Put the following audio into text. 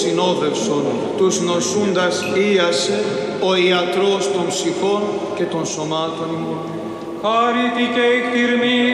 συνόδευσον, τους νοσούντας ίασε, ο ιατρός των ψυχών και των σωμάτων ημών. Χάρητη και εκτιρμή